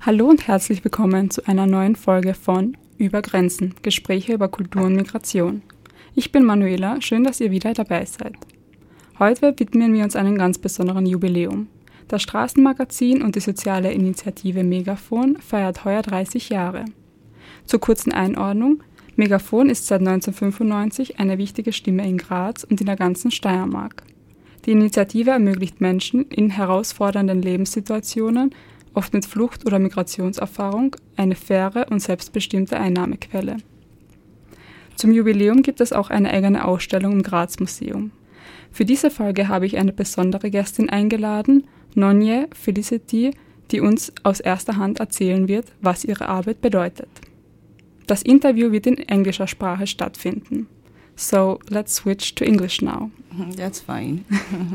Hallo und herzlich willkommen zu einer neuen Folge von Über Grenzen, Gespräche über Kultur und Migration. Ich bin Manuela, schön, dass ihr wieder dabei seid. Heute widmen wir uns einem ganz besonderen Jubiläum. Das Straßenmagazin und die soziale Initiative Megafon feiert heuer 30 Jahre. Zur kurzen Einordnung: Megafon ist seit 1995 eine wichtige Stimme in Graz und in der ganzen Steiermark. Die Initiative ermöglicht Menschen in herausfordernden Lebenssituationen, oft mit Flucht- oder Migrationserfahrung, eine faire und selbstbestimmte Einnahmequelle. Zum Jubiläum gibt es auch eine eigene Ausstellung im Graz-Museum. Für diese Folge habe ich eine besondere Gästin eingeladen, Nonye Felicity, die uns aus erster Hand erzählen wird, was ihre Arbeit bedeutet. Das Interview wird in englischer Sprache stattfinden. So, let's switch to English now. That's fine.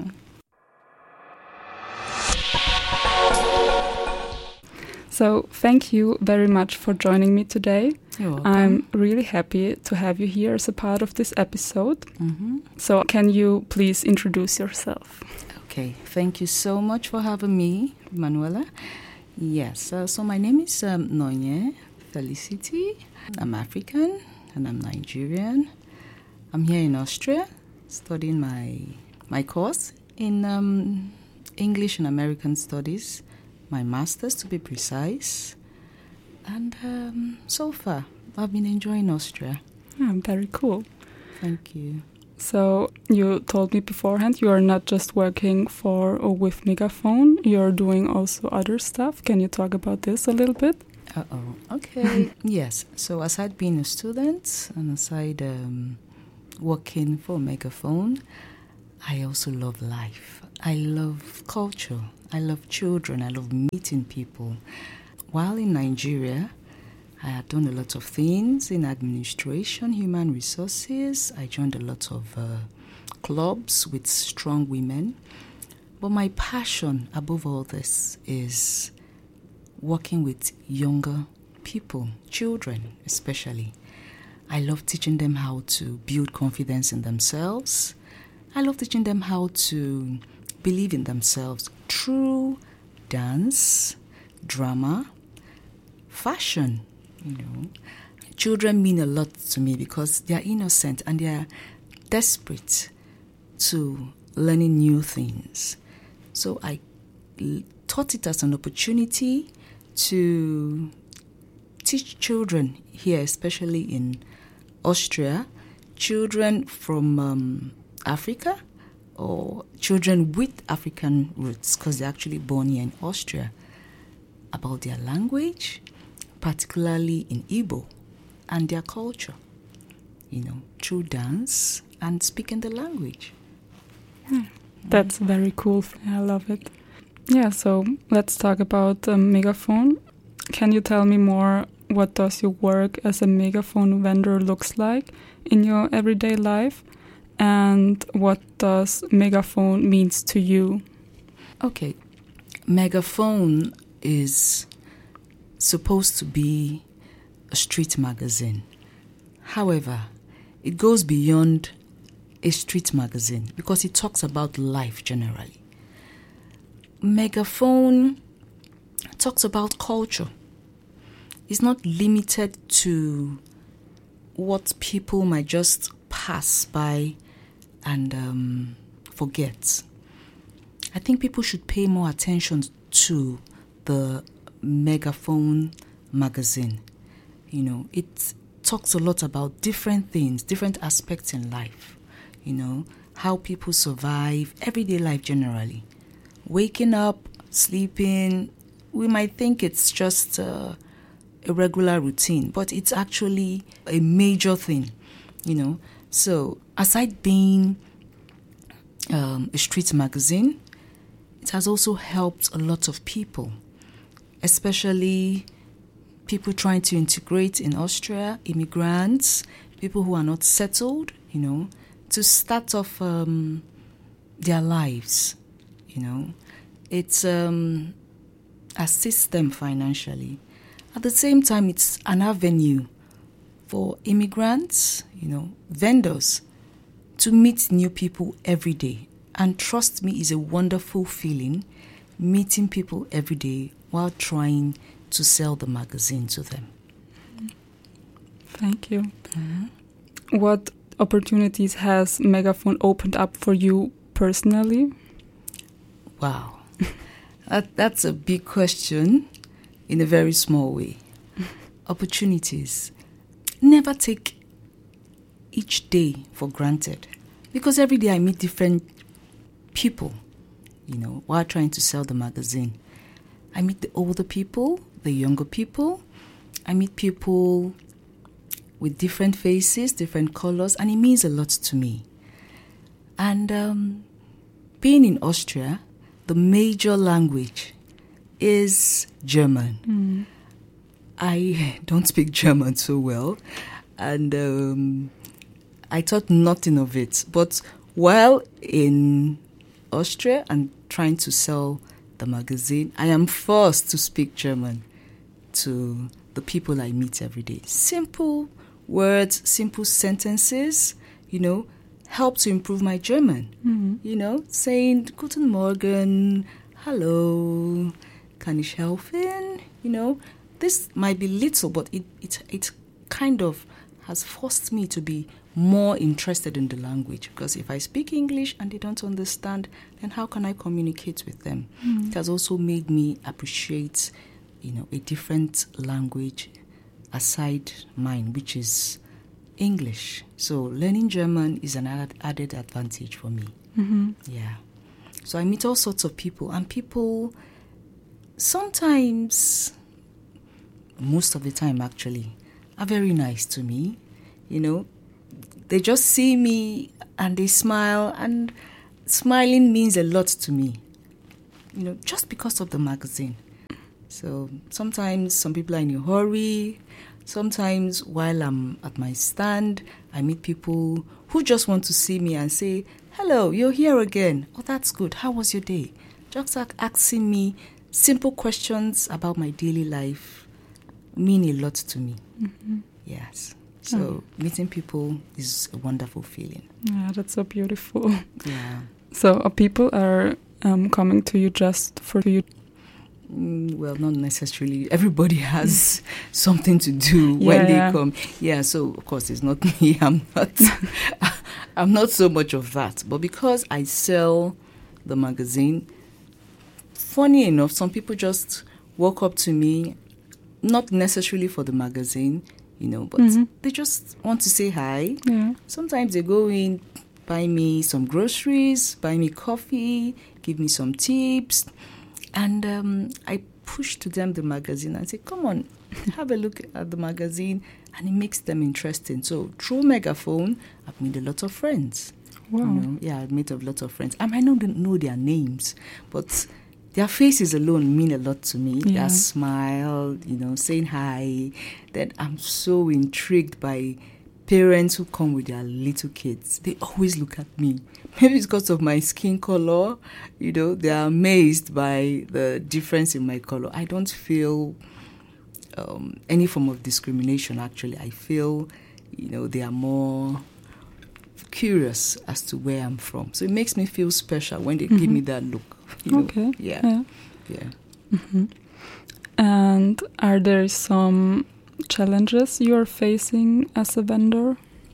So, thank you very much for joining me today. You're welcome. I'm really happy to have you here as a part of this episode. So, can you please introduce yourself? Okay, thank you so much for having me, Manuela. Yes, so my name is Nonye Felicity. I'm African and I'm Nigerian. I'm here in Austria studying my course in English and American Studies, my master's to be precise. And so far, I've been enjoying Austria. Very cool. Thank you. So, you told me beforehand you are not just working for or with Megafon, you're doing also other stuff. Can you talk about this a little bit? Okay. Yes, so aside being a student and aside working for Megafon, I also love life. I love culture. I love children. I love meeting people. While in Nigeria, I had done a lot of things in administration, human resources. I joined a lot of clubs with strong women. But my passion above all this is working with younger people, children especially. I love teaching them how to build confidence in themselves. I love teaching them how to believe in themselves through dance, drama, fashion. Children mean a lot to me because they are innocent and they are desperate to learning new things. So I thought it as an opportunity to teach children here, especially in Austria, children from Africa or children with African roots, because they're actually born here in Austria, about their language, particularly in Igbo, and their culture, through dance and speaking the language. That's very cool. I love it. Yeah, so let's talk about Megafon. Can you tell me more, what does your work as a Megafon vendor looks like in your everyday life? And what does Megafon means to you? Okay, Megafon is supposed to be a street magazine. However, it goes beyond a street magazine because it talks about life generally. Megafon talks about culture. It's not limited to what people might just pass by and forget. I think people should pay more attention to the Megafon magazine. It talks a lot about different things, different aspects in life. How people survive everyday life generally. Waking up, sleeping, we might think it's just a regular routine, but it's actually a major thing, So aside being a street magazine, it has also helped a lot of people, especially people trying to integrate in Austria, immigrants, people who are not settled, to start off their lives, It's assists them financially. At the same time, it's an avenue for immigrants, vendors, to meet new people every day. And trust me, it's a wonderful feeling, meeting people every day while trying to sell the magazine to them. Thank you. What opportunities has Megaphone opened up for you personally? Wow. That's a big question in a very small way. Opportunities. Never take each day for granted, because every day I meet different people, while trying to sell the magazine. I meet the older people, the younger people. I meet people with different faces, different colors, and it means a lot to me. And being in Austria, the major language is German. I don't speak German so well, and I thought nothing of it. But while in Austria and trying to sell the magazine, I am forced to speak German to the people I meet every day. Simple words, simple sentences, help to improve my German. Saying Guten Morgen, hello, kann ich helfen? This might be little, but it kind of has forced me to be more interested in the language, because if I speak English and they don't understand, then how can I communicate with them? It has also made me appreciate, a different language aside mine, which is English. So learning German is an added advantage for me. Yeah. So I meet all sorts of people, and people sometimes, most of the time actually, are very nice to me. They just see me and they smile, and smiling means a lot to me, just because of the magazine. So sometimes some people are in a hurry. Sometimes while I'm at my stand, I meet people who just want to see me and say, hello, you're here again. Oh, that's good. How was your day? Just asking me simple questions about my daily life mean a lot to me. Yes. So meeting people is a wonderful feeling. Yeah, that's so beautiful. Yeah. So people are coming to you just for you? Well, not necessarily. Everybody has something to do when they come. Yeah, so of course it's not me. I'm not so much of that. But because I sell the magazine, funny enough, some people just walk up to me, not necessarily for the magazine, but they just want to say hi. Yeah. Sometimes they go in, buy me some groceries, buy me coffee, give me some tips. And I push to them the magazine and say, come on, have a look at the magazine. And it makes them interesting. So through Megaphone, I've made a lot of friends. Wow. I've made a lot of friends. I might not know their names, but their faces alone mean a lot to me. Yeah. Their smile, saying hi. Then I'm so intrigued by parents who come with their little kids. They always look at me. Maybe it's because of my skin color. They're amazed by the difference in my color. I don't feel any form of discrimination, actually. I feel, they are more curious as to where I'm from. So it makes me feel special when they give me that look. Okay. Yeah. And are there some challenges you are facing as a vendor?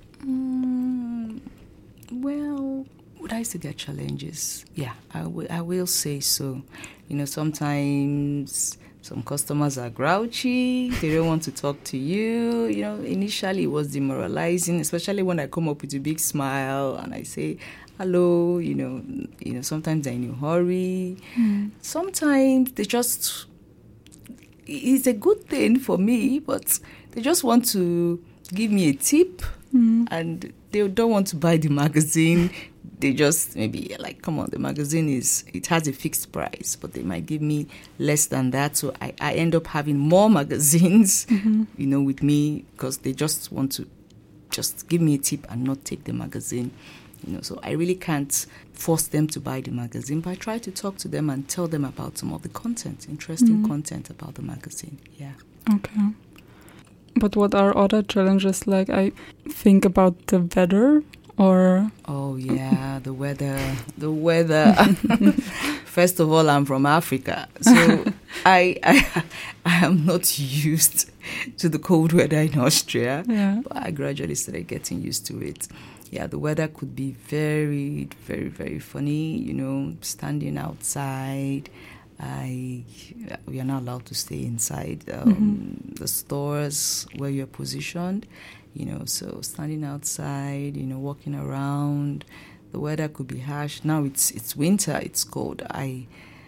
Well, would I say there are challenges? Yeah, I will say so. Sometimes some customers are grouchy. They don't want to talk to you. Initially it was demoralizing, especially when I come up with a big smile and I say, hello, sometimes they're in a hurry. Sometimes they just, it's a good thing for me, but they just want to give me a tip and they don't want to buy the magazine. They just maybe like, come on, the magazine it has a fixed price, but they might give me less than that. So I end up having more magazines, with me, because they just want to just give me a tip and not take the magazine. So I really can't force them to buy the magazine, but I try to talk to them and tell them about some of the content, interesting content about the magazine. Yeah. Okay. But what are other challenges? Like, I think about the weather, or... Oh, yeah, the weather. First of all, I'm from Africa. So I am not used to the cold weather in Austria, Yeah. but I gradually started getting used to it. Yeah, the weather could be very, very, very funny, you know, standing outside. We are not allowed to stay inside the stores where you're positioned, you know, so standing outside, you know, walking around, the weather could be harsh. Now it's winter, it's cold. I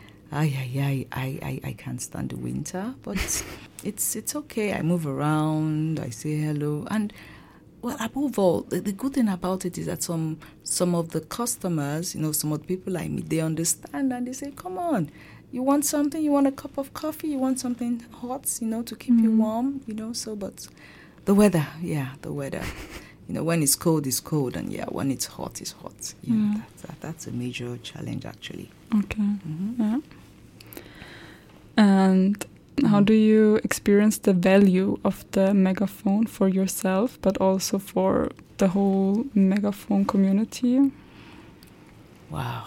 can't stand the winter, but it's okay. I move around, I say hello, and well, above all, the good thing about it is that some of the customers, you know, some of the people I meet, they understand and they say, "Come on, you want something? You want a cup of coffee? You want something hot, you know, to keep you warm, you know?" So, but the weather, you know, when it's cold, and when it's hot, it's hot. Yeah, that's a major challenge actually. Okay. Yeah. And how do you experience the value of the Megaphone for yourself, but also for the whole Megaphone community? Wow.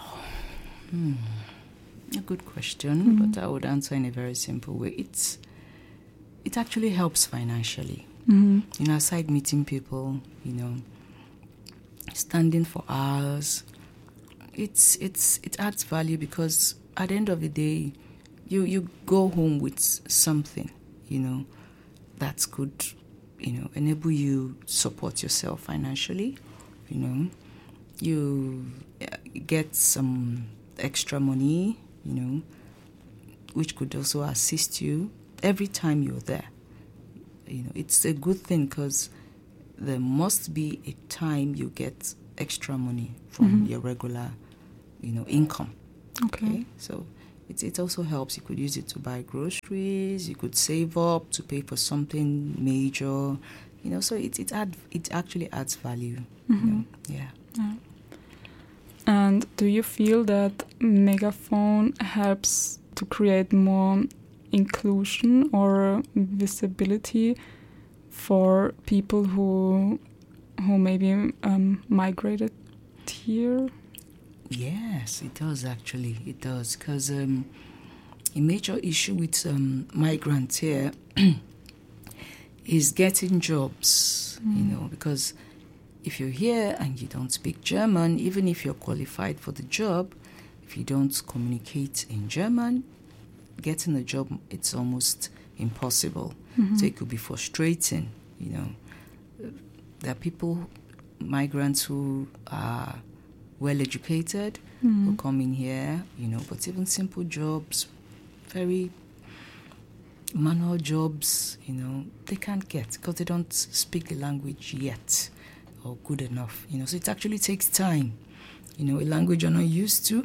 A good question, but I would answer in a very simple way. It actually helps financially. You know, aside meeting people, you know, standing for hours, it adds value because at the end of the day, you go home with something, you know, that could, you know, enable you support yourself financially. You know, you get some extra money, you know, which could also assist you every time you're there. You know, it's a good thing because there must be a time you get extra money from your regular, you know, income. Okay. So it also helps. You could use it to buy groceries. You could save up to pay for something major. You know, so it actually adds value. You know? Yeah. And do you feel that Megaphone helps to create more inclusion or visibility for people who maybe migrated here? Yes, it does actually. It does, because a major issue with migrants here is getting jobs. You know, because if you're here and you don't speak German, even if you're qualified for the job, if you don't communicate in German, getting a job, it's almost impossible. So it could be frustrating, you know. There are people, migrants who are well-educated, who come in here, you know, but even simple jobs, very manual jobs, you know, they can't get because they don't speak the language yet or good enough, you know. So it actually takes time, you know, a language you're not used to.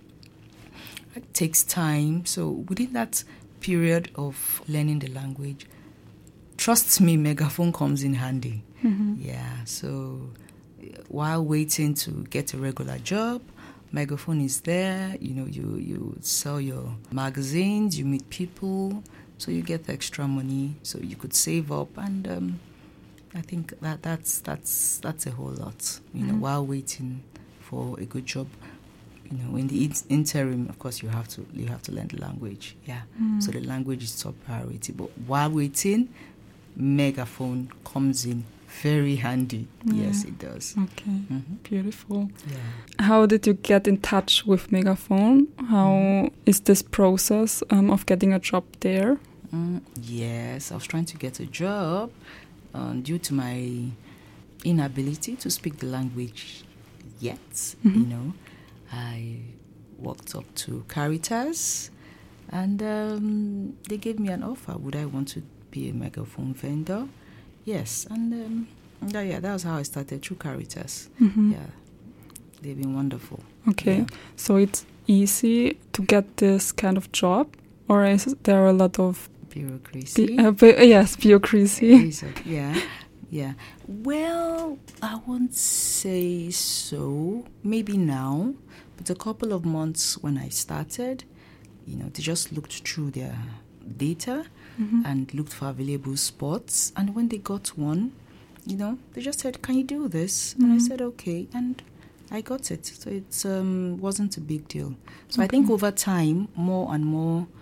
It takes time. So within that period of learning the language, trust me, Megaphone comes in handy. Yeah, so while waiting to get a regular job, Megaphone is there. You know, you sell your magazines, you meet people, so you get extra money, so you could save up, and I think that's a whole lot. You know, while waiting for a good job. You know, in the interim, of course, you have to learn the language. Yeah, so the language is top priority. But while waiting, Megaphone comes in very handy. Yes, it does. Okay, beautiful. Yeah. How did you get in touch with Megaphone? How is this process of getting a job there? Yes, I was trying to get a job due to my inability to speak the language yet, you know. I walked up to Caritas and they gave me an offer. Would I want to be a Megaphone vendor? Yes, and that was how I started, through Caritas. Yeah, they've been wonderful. Okay, so it's easy to get this kind of job, or is there a lot of bureaucracy? Yes, bureaucracy. Yeah. Well, I won't say so. Maybe now, but a couple of months when I started, you know, they just looked through their data and looked for available spots. And when they got one, you know, they just said, "Can you do this?" And I said, "Okay," and I got it. So it wasn't a big deal. So I think over time, more and more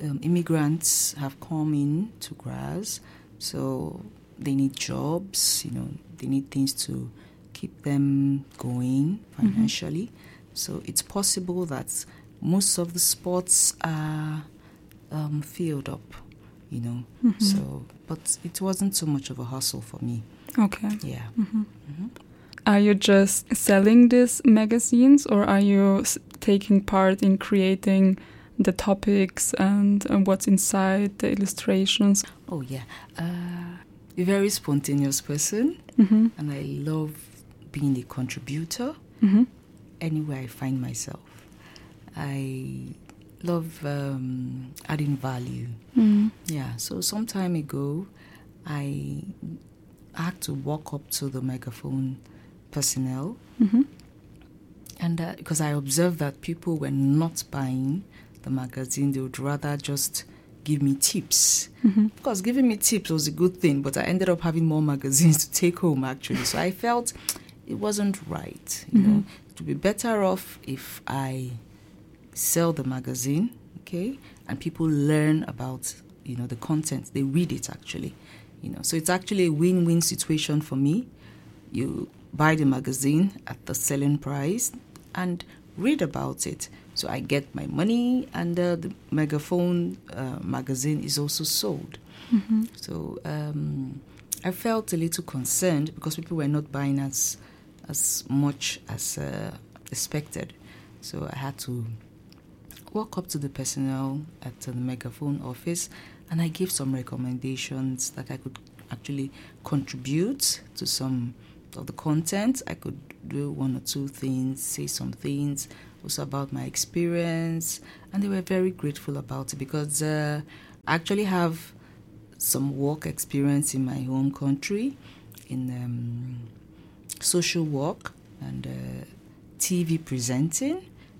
immigrants have come in to Graz, so they need jobs, they need things to keep them going financially. So it's possible that most of the spots are filled up, So, but it wasn't so much of a hustle for me. Okay. Yeah. Are you just selling these magazines, or are you taking part in creating the topics and what's inside the illustrations? Oh, yeah. A very spontaneous person, and I love being a contributor anywhere I find myself. I love adding value. Yeah, so some time ago, I had to walk up to the Megaphone personnel, and because I observed that people were not buying the magazine, they would rather just give me tips. Of course, giving me tips was a good thing, but I ended up having more magazines to take home, actually. So I felt it wasn't right. It would be better off if I sell the magazine, okay, and people learn about, the content. They read it, actually. So it's actually a win-win situation for me. You buy the magazine at the selling price and read about it. So I get my money, and the Megaphone magazine is also sold. So I felt a little concerned because people were not buying as much as expected. So I had to walk up to the personnel at the Megaphone office, and I gave some recommendations that I could actually contribute to some of the content. I could do one or two things, say some things also about my experience, and they were very grateful about it because I actually have some work experience in my home country in social work and TV presenting,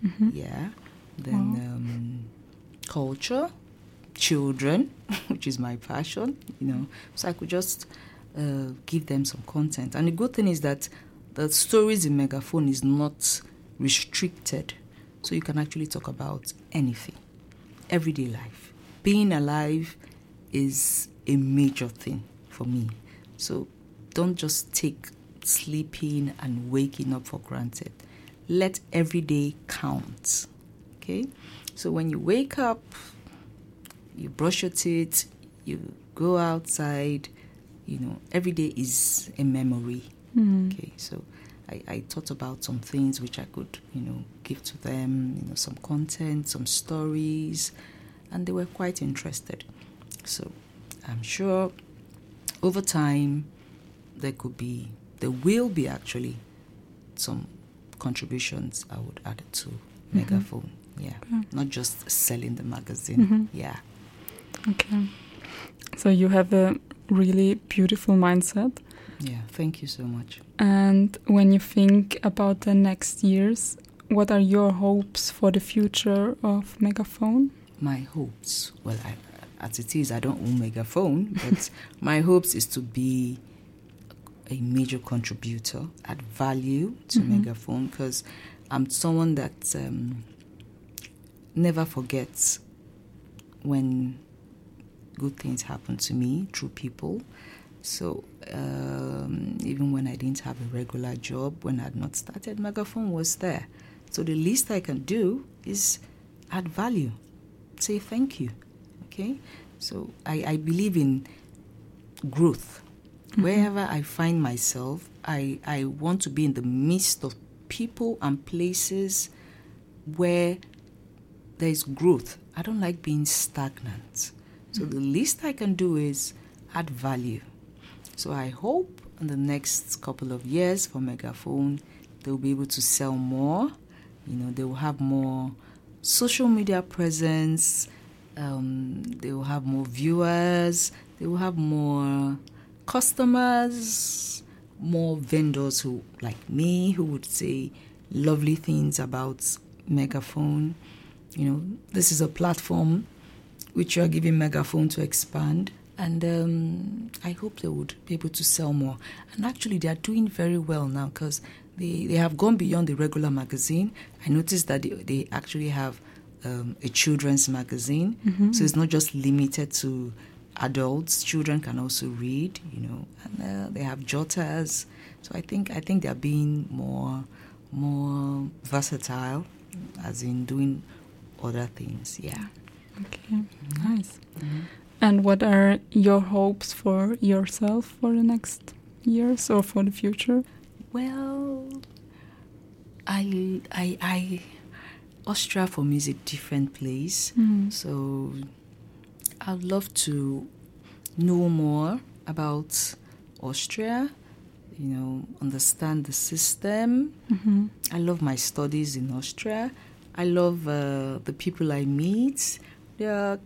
then culture, children, which is my passion, so I could just give them some content. And the good thing is that the stories in Megaphone is not restricted, so you can actually talk about anything, everyday life. Being alive is a major thing for me, so don't just take sleeping and waking up for granted. Let every day count, okay? So when you wake up, you brush your teeth, you go outside, every day is a memory. Okay, so I thought about some things which I could, give to them, some content, some stories, and they were quite interested. So I'm sure over time there will be actually some contributions I would add to Megaphone. Yeah, not just selling the magazine. Yeah. Okay. So you have a really beautiful mindset. Yeah, thank you so much. And when you think about the next years, what are your hopes for the future of Megaphone? My hopes, well, as it is, I don't own Megaphone, but my hopes is to be a major contributor, add value to Megaphone, because I'm someone that never forgets when good things happen to me through people. So even when I didn't have a regular job, when I had not started, Megaphone was there. So the least I can do is add value, say thank you, okay? So I believe in growth. Wherever I find myself, I want to be in the midst of people and places where there is growth. I don't like being stagnant. So the least I can do is add value. So I hope in the next couple of years for Megaphone, they'll be able to sell more. They will have more social media presence. They will have more viewers. They will have more customers, more vendors who, like me, who would say lovely things about Megaphone. This is a platform which you are giving Megaphone to expand. And I hope they would be able to sell more. And actually, they are doing very well now because they have gone beyond the regular magazine. I noticed that they actually have a children's magazine. Mm-hmm. So it's not just limited to adults. Children can also read, and they have jotters. So I think they're being more versatile, as in doing other things. Yeah. Okay, nice. And what are your hopes for yourself for the next years or for the future? Well, Austria for me is a different place. So I'd love to know more about Austria, understand the system. I love my studies in Austria. I love the people I meet. They are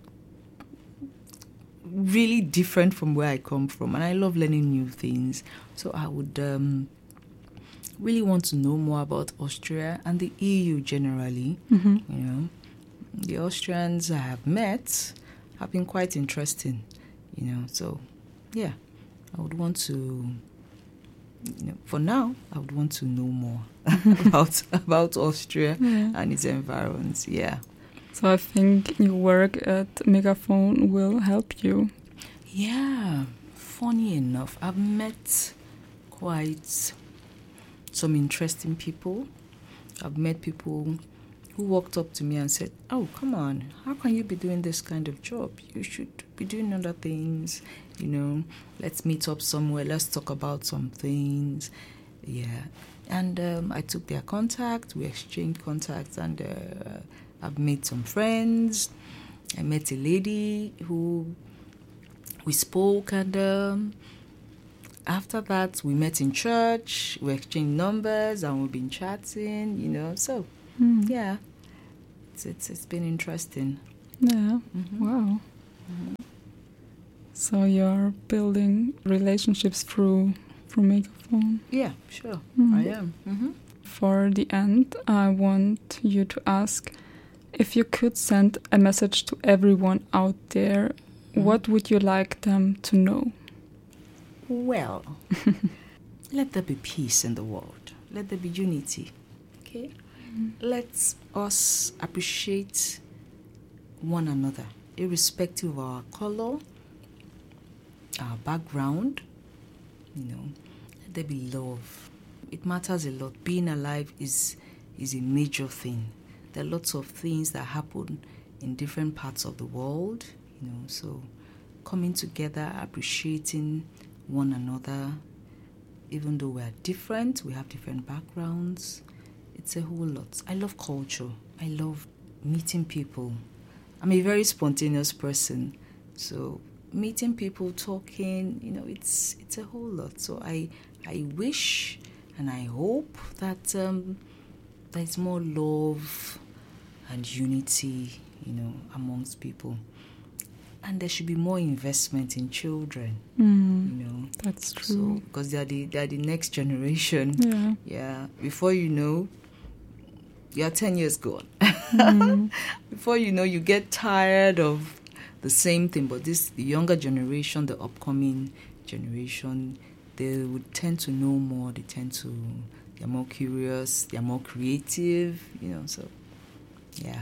really different from where I come from, and I love learning new things. So I would really want to know more about Austria and the EU generally. The Austrians I have met have been quite interesting, So, yeah, I would want to. For now, I would want to know more about Austria and its environs. Yeah. So I think your work at Megaphone will help you. Yeah. Funny enough, I've met quite some interesting people. I've met people who walked up to me and said, "Oh, come on, how can you be doing this kind of job? You should be doing other things. Let's meet up somewhere. Let's talk about some things." Yeah. And I took their contact. We exchanged contacts, and I've made some friends. I met a lady who we spoke, and after that, we met in church. We exchanged numbers, and we've been chatting. So, yeah, it's been interesting. Yeah. Wow. So you're building relationships through Megaphone. Yeah, sure, I am. For the end, I want you to ask, if you could send a message to everyone out there, what would you like them to know? Well, let there be peace in the world. Let there be unity. Okay? Let us appreciate one another, irrespective of our color, our background. Let there be love. It matters a lot. Being alive is a major thing. There are lots of things that happen in different parts of the world, so coming together, appreciating one another, even though we are different, we have different backgrounds, it's a whole lot. I love culture. I love meeting people. I'm a very spontaneous person, so meeting people, talking, it's a whole lot. So I wish and I hope that there's more love and unity, amongst people. And there should be more investment in children, That's true. So, because they are the next generation. Yeah. Yeah. Before you know, you're 10 years gone. Before you know, you get tired of the same thing. But the younger generation, the upcoming generation, they would tend to know more. They're more curious. They're more creative. So, yeah.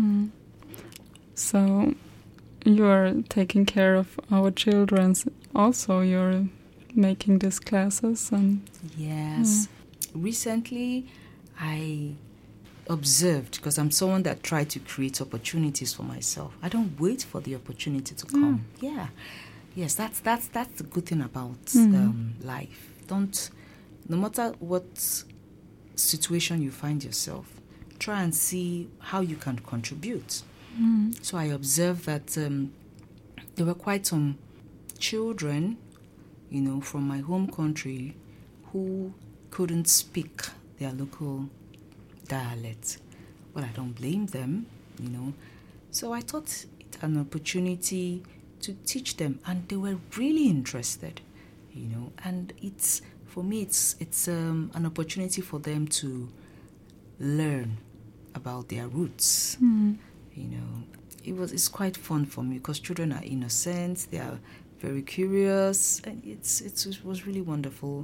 So you're taking care of our children. Also, you're making these classes and yes. Recently, I observed, because I'm someone that tried to create opportunities for myself. I don't wait for the opportunity to come. Yeah. Yes, that's the good thing about life. No matter what situation you find yourself, try and see how you can contribute. So I observed that there were quite some children, from my home country who couldn't speak their local dialect. Well, I don't blame them, So I thought it an opportunity to teach them, and they were really interested, And for me, it's an opportunity for them to learn about their roots. It's quite fun for me because children are innocent, they are very curious, and it was really wonderful.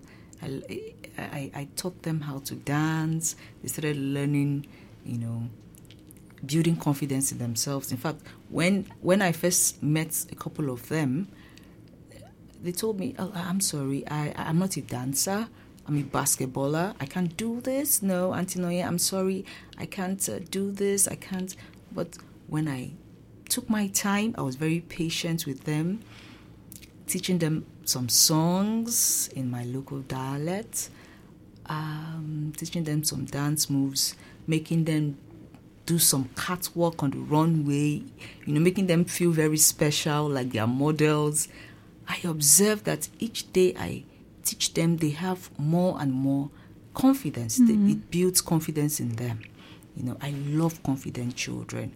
I taught them how to dance. They started learning, building confidence in themselves. In fact, when I first met a couple of them, they told me, "Oh, I'm sorry, I'm not a dancer. I'm a basketballer. I can't do this. No, Auntie Noye, I'm sorry. I can't do this. I can't." But when I took my time, I was very patient with them, teaching them some songs in my local dialect, teaching them some dance moves, making them do some catwalk on the runway, making them feel very special, like they are models. I observed that each day I teach them, they have more and more confidence. It builds confidence in them. I love confident children.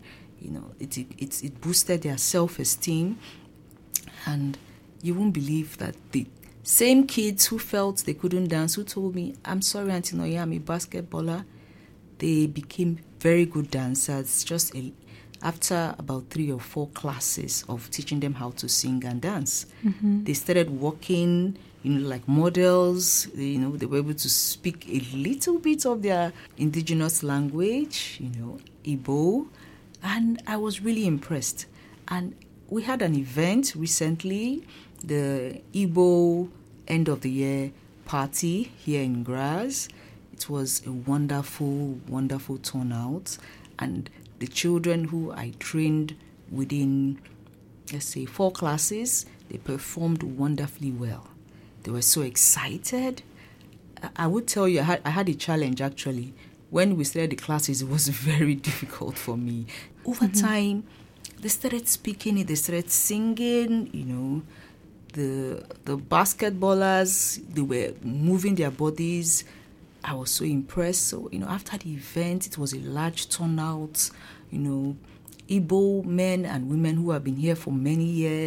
It boosted their self-esteem, and you won't believe that the same kids who felt they couldn't dance, who told me, "I'm sorry, Auntie Noye, I'm a basketballer," they became very good dancers just after about 3 or 4 classes of teaching them how to sing and dance. They started walking, like models. They were able to speak a little bit of their indigenous language, Igbo, and I was really impressed. And we had an event recently, the Igbo end of the year party here in Graz. It was a wonderful, wonderful turnout, and the children who I trained within, let's say, 4 classes, they performed wonderfully well. They were so excited. I would tell you, I had a challenge actually. When we started the classes, it was very difficult for me. Over time, they started speaking it, they started singing, the basketballers, they were moving their bodies. I was so impressed. So, after the event, it was a large turnout, Igbo men and women who have been here for many years.